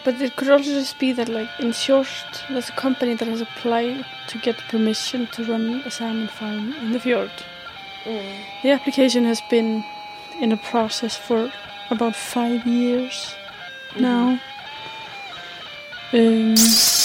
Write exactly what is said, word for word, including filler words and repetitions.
But it could also just be that, like, in Sjorst, there's a company that has applied to get permission to run a salmon farm in the fjord. Mm. The application has been in a process for about five years mm-hmm. now. Um,